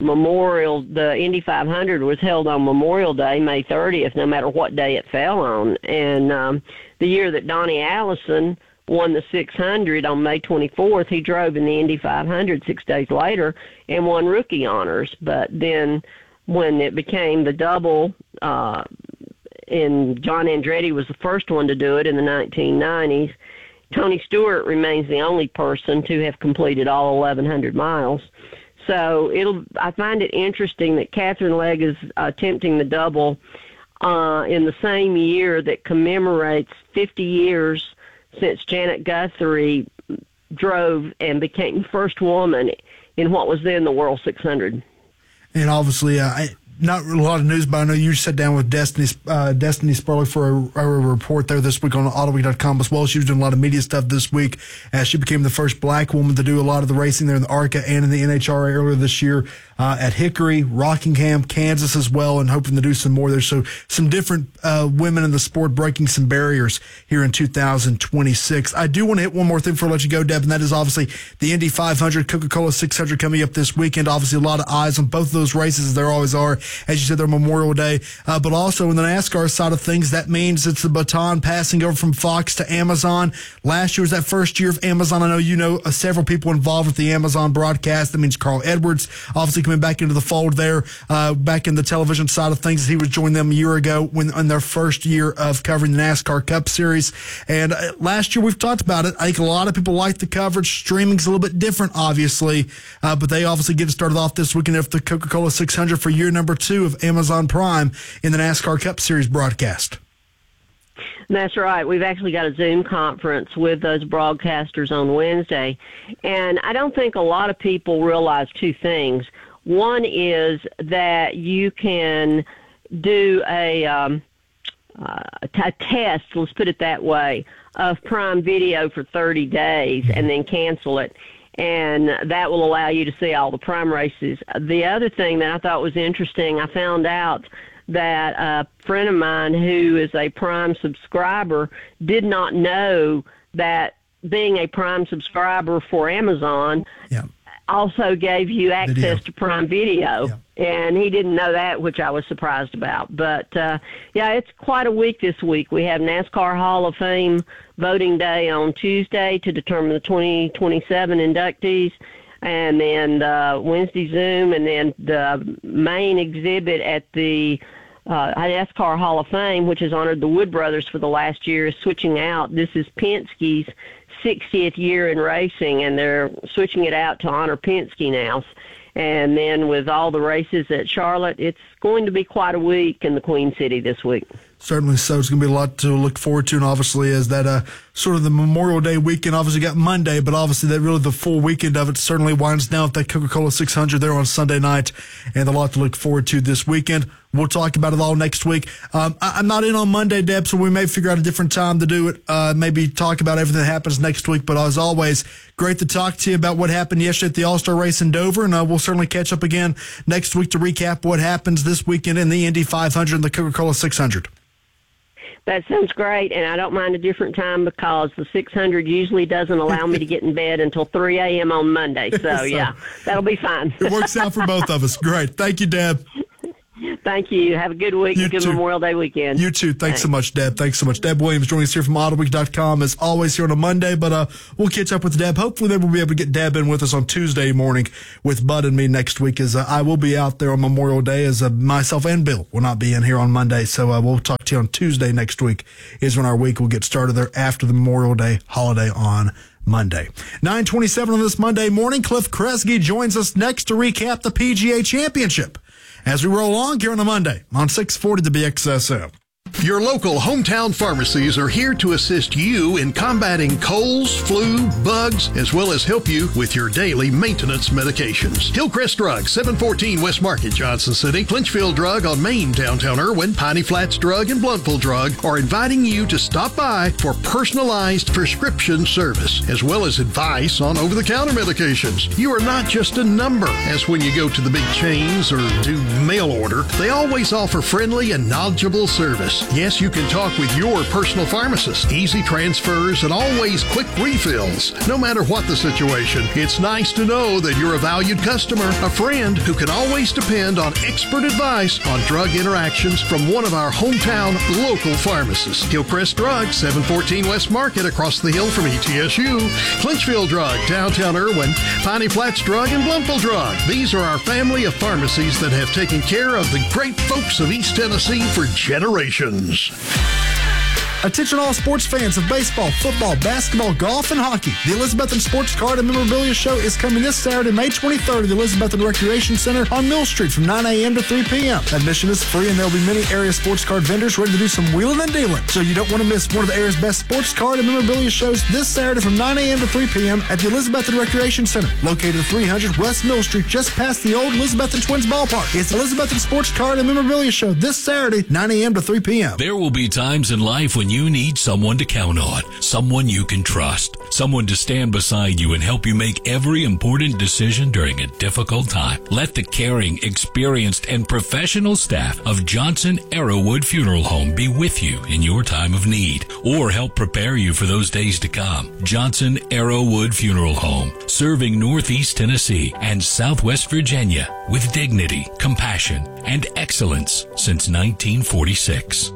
the Indy 500 was held on Memorial Day, May 30th, no matter what day it fell on. And the year that Donnie Allison won the 600 on May 24th, he drove in the Indy 500 6 days later and won rookie honors. But then when it became the double, and John Andretti was the first one to do it in the 1990s, Tony Stewart remains the only person to have completed all 1,100 miles. So I find it interesting that Katherine Legge is attempting the double in the same year that commemorates 50 years since Janet Guthrie drove and became the first woman in what was then the World 600. And obviously, not a lot of news, but I know you sat down with Destiny Spurlock for a report there this week on AutoWeek.com as well. She was doing a lot of media stuff this week as she became the first black woman to do a lot of the racing there in the ARCA and in the NHRA earlier this year at Hickory, Rockingham, Kansas as well, and hoping to do some more there. So some different women in the sport breaking some barriers here in 2026. I do want to hit one more thing before I let you go, Deb, and that is obviously the Indy 500, Coca-Cola 600 coming up this weekend. Obviously, a lot of eyes on both of those races, as there always are. As you said, they're Memorial Day. But also in the NASCAR side of things, that means it's the baton passing over from Fox to Amazon. Last year was that first year of Amazon. I know you know several people involved with the Amazon broadcast. That means Carl Edwards, obviously coming back into the fold there, back in the television side of things. He was joining them a year ago in their first year of covering the NASCAR Cup Series. And last year we've talked about it. I think a lot of people like the coverage. Streaming's a little bit different, obviously, but they obviously get started off this weekend with the Coca-Cola 600 for year number 2 of Amazon Prime in the NASCAR Cup Series broadcast. That's right. We've actually got a Zoom conference with those broadcasters on Wednesday. And I don't think a lot of people realize two things. One is that you can do a test, let's put it that way, of Prime Video for 30 days and then cancel it. And that will allow you to see all the Prime races. The other thing that I thought was interesting, I found out that a friend of mine who is a Prime subscriber did not know that being a Prime subscriber for Amazon also gave you access to Prime Video. And he didn't know that, which I was surprised about. But, it's quite a week this week. We have NASCAR Hall of Fame voting day on Tuesday to determine the 2027 inductees. And then Wednesday Zoom, and then the main exhibit at the NASCAR Hall of Fame, which has honored the Wood Brothers for the last year, is switching out. This is Penske's 60th year in racing, and they're switching it out to honor Penske now. And then with all the races at Charlotte, it's going to be quite a week in the Queen City this week. Certainly so. It's going to be a lot to look forward to, and obviously as that sort of the Memorial Day weekend, obviously got Monday, but obviously that really the full weekend of it certainly winds down with that Coca-Cola 600 there on Sunday night, and a lot to look forward to this weekend. We'll talk about it all next week. I'm not in on Monday, Deb, so we may figure out a different time to do it, maybe talk about everything that happens next week, but as always, great to talk to you about what happened yesterday at the All-Star race in Dover, and we'll certainly catch up again next week to recap what happens this weekend in the Indy 500 and the Coca-Cola 600. That sounds great, and I don't mind a different time because the 600 usually doesn't allow me to get in bed until 3 a.m. on Monday. So, yeah, that'll be fine. It works out for both of us. Great. Thank you, Deb. Thank you. Have a good week and good Memorial Day weekend. You too. Thanks so much, Deb. Thanks so much. Deb Williams joining us here from AutoWeek.com as always here on a Monday, but we'll catch up with Deb. Hopefully then we'll be able to get Deb in with us on Tuesday morning with Bud and me next week as I will be out there on Memorial Day as myself and Bill will not be in here on Monday. So we'll talk to you on Tuesday next week is when our week will get started there after the Memorial Day holiday on Monday. 9:27 on this Monday morning. Cliff Kresge joins us next to recap the PGA Championship as we roll along here on a Monday on 640 to BXSM. Your local hometown pharmacies are here to assist you in combating colds, flu, bugs, as well as help you with your daily maintenance medications. Hillcrest Drug, 714 West Market, Johnson City, Clinchfield Drug on Main, downtown Irwin, Piney Flats Drug, and Blountville Drug are inviting you to stop by for personalized prescription service, as well as advice on over-the-counter medications. You are not just a number, as when you go to the big chains or do mail order. They always offer friendly and knowledgeable service. Yes, you can talk with your personal pharmacist. Easy transfers and always quick refills. No matter what the situation, it's nice to know that you're a valued customer, a friend who can always depend on expert advice on drug interactions from one of our hometown local pharmacists. Hillcrest Drug, 714 West Market, across the hill from ETSU. Clinchfield Drug, downtown Irwin. Piney Flats Drug, and Blountville Drug. These are our family of pharmacies that have taken care of the great folks of East Tennessee for generations. Attention all sports fans of baseball, football, basketball, golf, and hockey. The Elizabethan Sports Card and Memorabilia Show is coming this Saturday, May 23rd at the Elizabethan Recreation Center on Mill Street from 9 a.m. to 3 p.m. Admission is free, and there will be many area sports card vendors ready to do some wheeling and dealing. So you don't want to miss one of the area's best sports card and memorabilia shows this Saturday from 9 a.m. to 3 p.m. at the Elizabethan Recreation Center, located at 300 West Mill Street, just past the old Elizabethan Twins ballpark. It's the Elizabethan Sports Card and Memorabilia Show this Saturday, 9 a.m. to 3 p.m. There will be times in life when you need someone to count on, someone you can trust, someone to stand beside you and help you make every important decision during a difficult time. Let the caring, experienced, and professional staff of Johnson Arrowwood Funeral Home be with you in your time of need or help prepare you for those days to come. Johnson Arrowwood Funeral Home, serving Northeast Tennessee and Southwest Virginia with dignity, compassion, and excellence since 1946.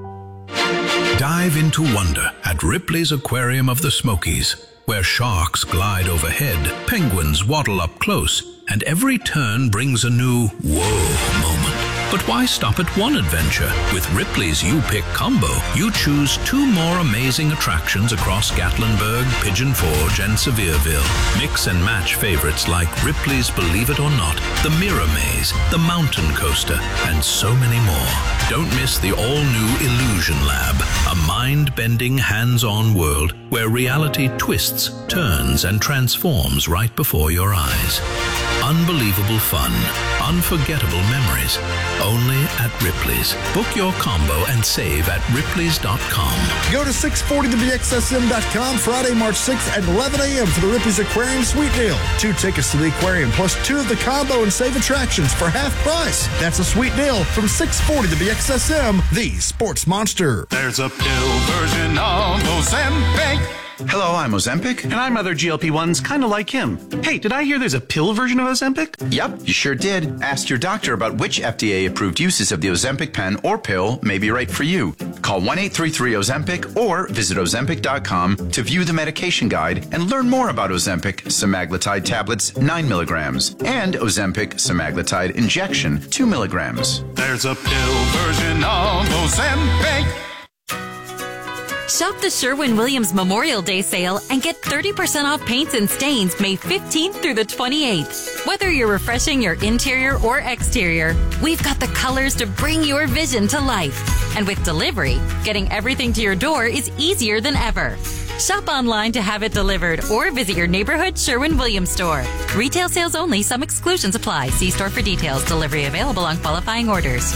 Dive into wonder at Ripley's Aquarium of the Smokies, where sharks glide overhead, penguins waddle up close, and every turn brings a new whoa moment. But why stop at one adventure? With Ripley's You-Pick combo, you choose two more amazing attractions across Gatlinburg, Pigeon Forge, and Sevierville. Mix and match favorites like Ripley's Believe It or Not, the Mirror Maze, the Mountain Coaster, and so many more. Don't miss the all-new Illusion Lab, a mind-bending, hands-on world where reality twists, turns, and transforms right before your eyes. Unbelievable fun, unforgettable memories, only at Ripley's. Book your combo and save at Ripley's.com. Go to 640thebxsm.com Friday, March 6th at 11 a.m. for the Ripley's Aquarium Sweet Deal. 2 tickets to the aquarium plus 2 of the combo and save attractions for half price. That's a sweet deal from 640 to BXSM, the Sports Monster. There's a pill version of Ozempic. Hello, I'm Ozempic. And I'm other GLP-1s kind of like him. Hey, did I hear there's a pill version of Ozempic? Yep, you sure did. Ask your doctor about which FDA-approved uses of the Ozempic pen or pill may be right for you. Call 1-833-OZEMPIC or visit Ozempic.com to view the medication guide and learn more about Ozempic semaglutide tablets 9 milligrams and Ozempic semaglutide injection 2 milligrams. There's a pill version of Ozempic. Shop the Sherwin-Williams Memorial Day sale and get 30% off paints and stains May 15th through the 28th. Whether you're refreshing your interior or exterior, we've got the colors to bring your vision to life. And with delivery, getting everything to your door is easier than ever. Shop online to have it delivered or visit your neighborhood Sherwin-Williams store. Retail sales only. Some exclusions apply. See store for details. Delivery available on qualifying orders.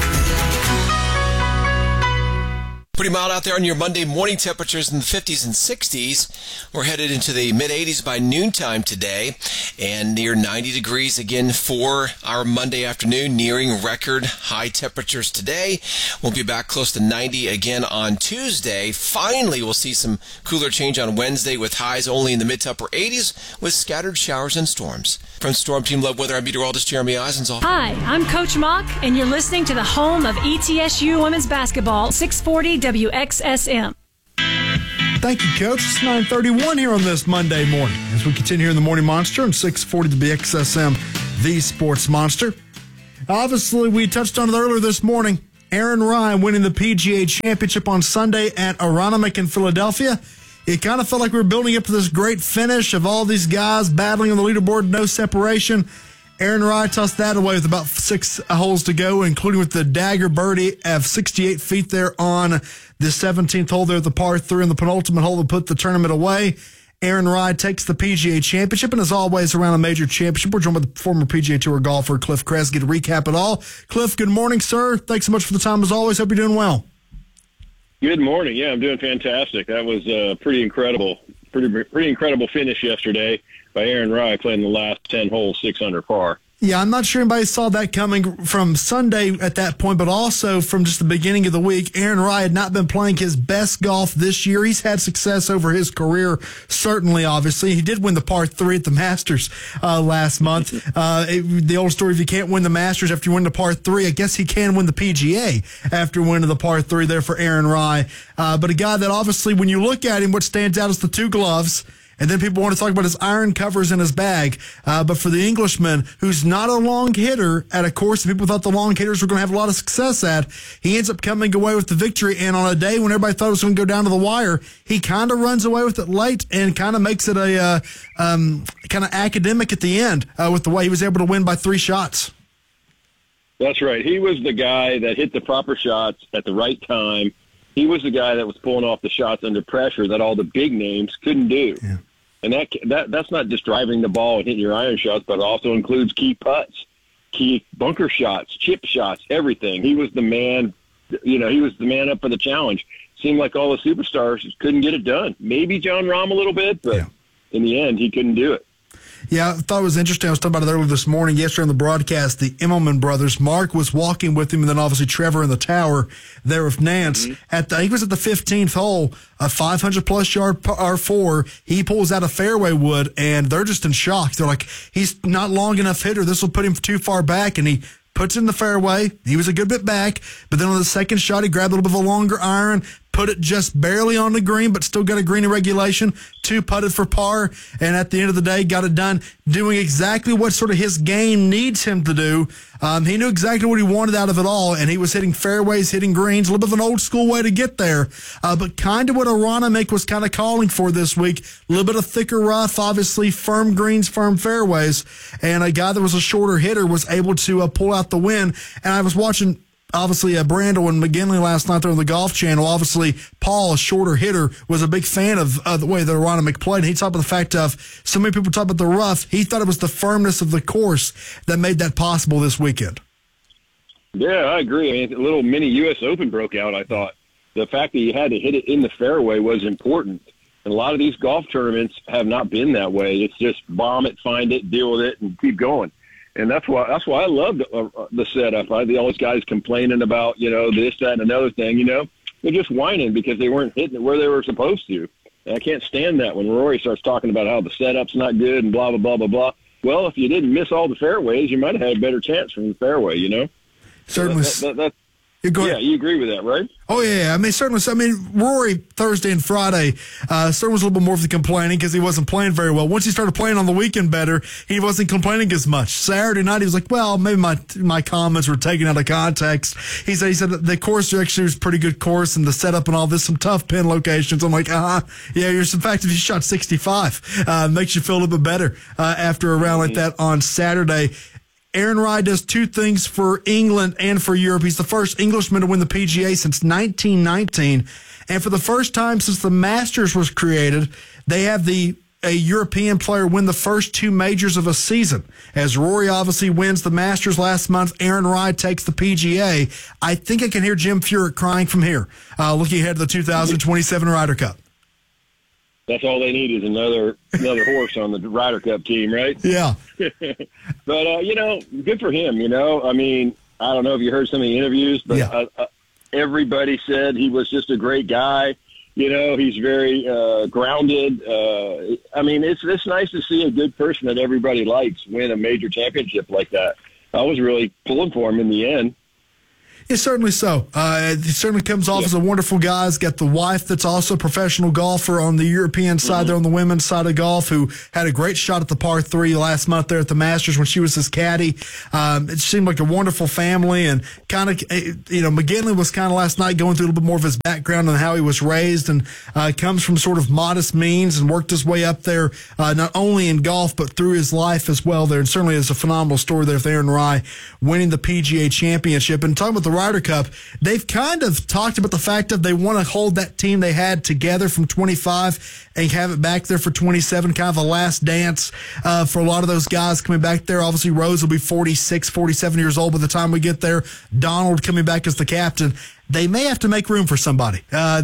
Pretty mild out there on your Monday morning. Temperatures in the 50s and 60s. We're headed into the mid-80s by noontime today and near 90 degrees again for our Monday afternoon, nearing record high temperatures today. We'll be back close to 90 again on Tuesday. Finally, we'll see some cooler change on Wednesday with highs only in the mid to upper 80s with scattered showers and storms. From Storm Team Love Weather, I'm meteorologist Jeremy Eisenzoll. Hi, I'm Coach Mock, and you're listening to the home of ETSU women's basketball, 640 WXSM. Thank you, Coach. It's 9:31 here on this Monday morning as we continue here in the Morning Monster on 640 WXSM, the Sports Monster. Obviously, we touched on it earlier this morning. Aaron Rai winning the PGA Championship on Sunday at Aronimink in Philadelphia. It kind of felt like we were building up to this great finish of all these guys battling on the leaderboard, no separation. Aaron Rai tossed that away with about 6 holes to go, including with the dagger birdie of 68 feet there on the 17th hole there at the par 3 and the penultimate hole to put the tournament away. Aaron Rai takes the PGA Championship, and as always, around a major championship, we're joined by the former PGA Tour golfer Cliff Kresge to recap it all. Cliff, good morning, sir. Thanks so much for the time as always. Hope you're doing well. Good morning. Yeah, I'm doing fantastic. That was pretty incredible finish yesterday by Aaron Rai playing the last 10 holes 6 under par. Yeah, I'm not sure anybody saw that coming from Sunday at that point, but also from just the beginning of the week. Aaron Rai had not been playing his best golf this year. He's had success over his career, certainly, obviously. He did win the par 3 at the Masters last month. The old story, if you can't win the Masters after you win the par 3, I guess he can win the PGA after winning the par 3 there for Aaron Rai. But a guy that obviously, when you look at him, what stands out is the 2 gloves. And then people want to talk about his iron covers in his bag. But for the Englishman, who's not a long hitter at a course that people thought the long hitters were going to have a lot of success at, he ends up coming away with the victory. And on a day when everybody thought it was going to go down to the wire, he kind of runs away with it late and kind of makes it a kind of academic at the end with the way he was able to win by 3 shots. That's right. He was the guy that hit the proper shots at the right time. He was the guy that was pulling off the shots under pressure that all the big names couldn't do. Yeah. And that's not just driving the ball and hitting your iron shots, but it also includes key putts, key bunker shots, chip shots, everything. He was the man, he was the man up for the challenge. Seemed like all the superstars couldn't get it done. Maybe Jon Rahm a little bit, but in the end, he couldn't do it. Yeah, I thought it was interesting. I was talking about it earlier this morning. Yesterday on the broadcast, the Immelman brothers, Mark was walking with him, and then obviously Trevor in the tower there with Nance. He was at the 15th hole, a 500-plus yard R4. He pulls out a fairway wood, and they're just in shock. They're like, he's not long enough hitter. This will put him too far back, and he puts it in the fairway. He was a good bit back, but then on the second shot, he grabbed a little bit of a longer iron, put it just barely on the green, but still got a green in regulation, 2 putted for par, and at the end of the day, got it done, doing exactly what sort of his game needs him to do. He knew exactly what he wanted out of it all, and he was hitting fairways, hitting greens, a little bit of an old school way to get there, but kind of what Aronimink was kind of calling for this week, a little bit of thicker rough, obviously firm greens, firm fairways, and a guy that was a shorter hitter was able to pull out the win. And I was watching obviously Brandel and McGinley last night there on the Golf Channel. Obviously, Paul, a shorter hitter, was a big fan of the way that Aronimink played. And he talked about the fact of so many people talk about the rough. He thought it was the firmness of the course that made that possible this weekend. Yeah, I agree. I mean, a little mini U.S. Open broke out, I thought. The fact that you had to hit it in the fairway was important. And a lot of these golf tournaments have not been that way. It's just bomb it, find it, deal with it, and keep going. And that's why I love the setup. All these guys complaining about, this, that, and another thing, they're just whining because they weren't hitting it where they were supposed to. And I can't stand that when Rory starts talking about how the setup's not good and blah, blah, blah, blah, blah. Well, if you didn't miss all the fairways, you might have had a better chance from the fairway, Certainly. Yeah, you agree with that, right? Oh, yeah. I mean, certainly. I mean, Rory, Thursday and Friday, certainly was a little bit more of the complaining because he wasn't playing very well. Once he started playing on the weekend better, he wasn't complaining as much. Saturday night, he was like, well, maybe my comments were taken out of context. He said the course actually was a pretty good course, and the setup and all this, some tough pin locations. I'm like, yeah, in fact, if you shot 65, makes you feel a little bit better after a round like that on Saturday. Aaron Rai does two things for England and for Europe. He's the first Englishman to win the PGA since 1919. And for the first time since the Masters was created, they have a European player win the first two majors of a season. As Rory obviously wins the Masters last month, Aaron Rai takes the PGA. I think I can hear Jim Furyk crying from here, looking ahead to the 2027 Ryder Cup. That's all they need is another horse on the Ryder Cup team, right? Yeah. But, good for him, I mean, I don't know if you heard some of the interviews, but everybody said he was just a great guy. He's very grounded. I mean, it's nice to see a good person that everybody likes win a major championship like that. I was really pulling for him in the end. Yeah, certainly so. He certainly comes off as a wonderful guy. He's got the wife that's also a professional golfer on the European side there on the women's side of golf, who had a great shot at the par 3 last month there at the Masters when she was his caddy. It seemed like a wonderful family, and kind of, McGinley was kind of last night going through a little bit more of his background and how he was raised, and comes from sort of modest means and worked his way up there, not only in golf, but through his life as well there. And certainly is a phenomenal story there with Aaron Rai winning the PGA Championship. And talking about the Ryder Cup, they've kind of talked about the fact that they want to hold that team they had together from 25 and have it back there for 27, kind of a last dance for a lot of those guys coming back there. Obviously, Rose will be 46, 47 years old by the time we get there. Donald coming back as the captain. They may have to make room for somebody.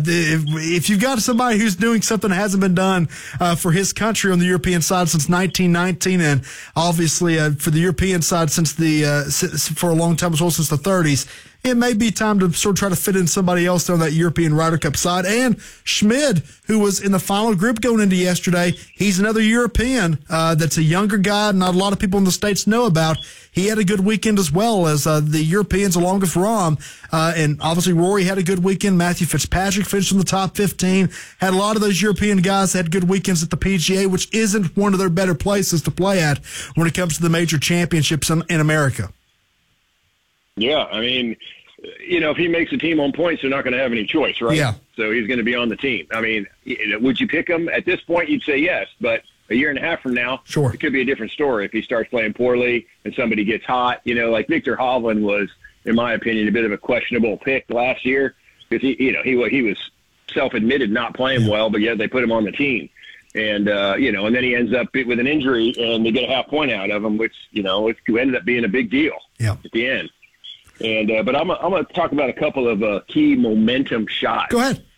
If you've got somebody who's doing something that hasn't been done for his country on the European side since 1919, and obviously for the European side for a long time as well, since the 30s, it may be time to sort of try to fit in somebody else on that European Ryder Cup side. And Schmid, who was in the final group going into yesterday, he's another European that's a younger guy not a lot of people in the States know about. He had a good weekend as well as the Europeans along with Rahm. And obviously Rory had a good weekend. Matthew Fitzpatrick finished in the top 15. Had a lot of those European guys that had good weekends at the PGA, which isn't one of their better places to play at when it comes to the major championships in America. Yeah, I mean, if he makes a team on points, they're not going to have any choice, right? Yeah. So he's going to be on the team. I mean, would you pick him? At this point, you'd say yes, but a year and a half from now, sure, it could be a different story if he starts playing poorly and somebody gets hot. Like Victor Hovland was, in my opinion, a bit of a questionable pick last year because he was self-admitted not playing well, but yet they put him on the team. And, and then he ends up with an injury and they get a half point out of him, which, it ended up being a big deal at the end. And but I'm going to talk about a couple of key momentum shots. Go ahead.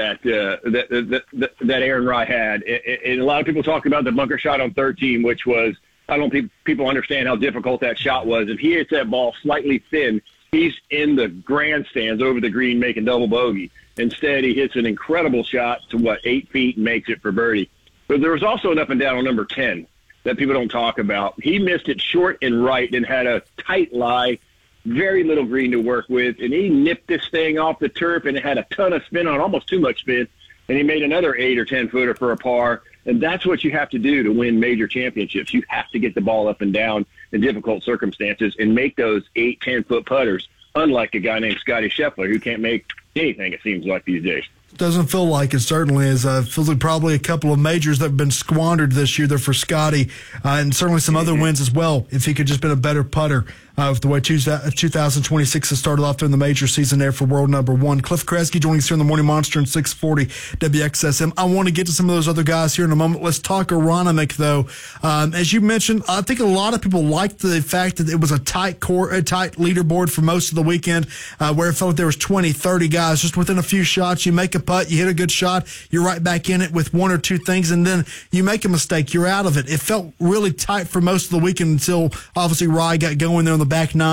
That Aaron Rai had, and a lot of people talk about the bunker shot on 13, which was, I don't think people understand how difficult that shot was. If he hits that ball slightly thin, he's in the grandstands over the green making double bogey. Instead, he hits an incredible shot to 8 feet and makes it for birdie. But there was also an up and down on number 10 that people don't talk about. He missed it short and right and had a tight lie. Very little green to work with, and he nipped this thing off the turf, and it had a ton of spin on, almost too much spin, and he made another 8 or 10 footer for a par. And that's what you have to do to win major championships. You have to get the ball up and down in difficult circumstances and make those 8, 10-foot putters, unlike a guy named Scotty Scheffler, who can't make anything, it seems like, these days. Doesn't feel like it, certainly is. Feels like probably a couple of majors that have been squandered this year there for Scotty, and certainly some other wins as well, if he could just been a better putter. With the way 2026 has started off during the major season there for world number 1. Cliff Kresge joining us here in the Morning Monster in 640 WXSM. I want to get to some of those other guys here in a moment. Let's talk Aronimik, though. As you mentioned, I think a lot of people liked the fact that it was a tight leaderboard for most of the weekend, where it felt like there was 20, 30 guys just within a few shots. You make a putt, you hit a good shot, you're right back in it with 1 or 2 things, and then you make a mistake, you're out of it. It felt really tight for most of the weekend until obviously Rai got going there on the back 9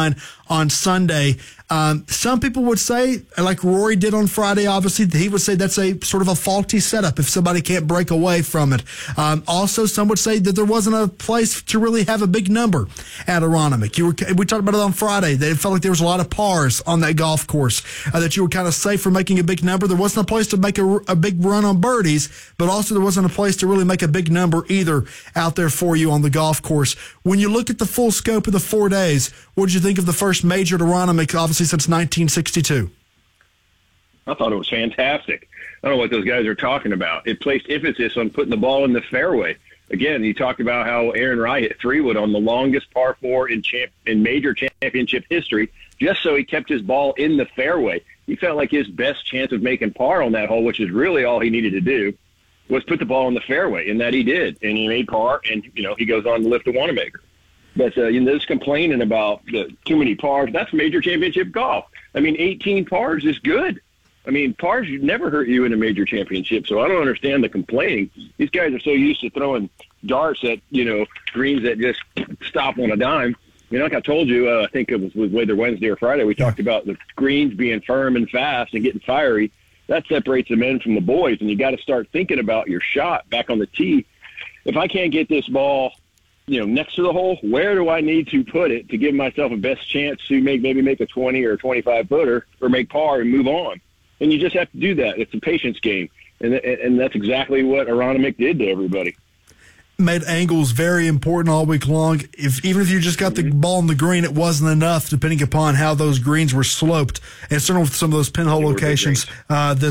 on Sunday. Some people would say, like Rory did on Friday, obviously, he would say that's a sort of a faulty setup if somebody can't break away from it. Also, some would say that there wasn't a place to really have a big number at Aronimink. We talked about it on Friday. They felt like there was a lot of pars on that golf course, that you were kind of safe for making a big number. There wasn't a place to make a big run on birdies, but also there wasn't a place to really make a big number either out there for you on the golf course. When you look at the full scope of the 4 days, what did you think of the first major at Aronimink, obviously, since 1962? I thought it was fantastic. I don't know what those guys are talking about. It placed emphasis on putting the ball in the fairway. Again, you talked about how Aaron Rai hit 3-wood on the longest par 4 in major championship history, just so he kept his ball in the fairway. He felt like his best chance of making par on that hole, which is really all he needed to do, was put the ball in the fairway, and that he did. And he made par, and, he goes on to lift a Wanamaker. But this complaining about too many pars, that's major championship golf. 18 pars is good. Pars never hurt you in a major championship, so I don't understand the complaining. These guys are so used to throwing darts at, greens that just stop on a dime. Like I told you, I think it was whether Wednesday or Friday, we talked about the greens being firm and fast and getting fiery. That separates the men from the boys, and you got to start thinking about your shot back on the tee. If I can't get this ball next to the hole, where do I need to put it to give myself a best chance to maybe make a 20 or 25 footer or make par and move on? And you just have to do that. It's a patience game. And that's exactly what Aronimink did to everybody. Made angles very important all week long. Even if you just got the ball on the green, it wasn't enough, depending upon how those greens were sloped. And certainly with some of those pinhole locations this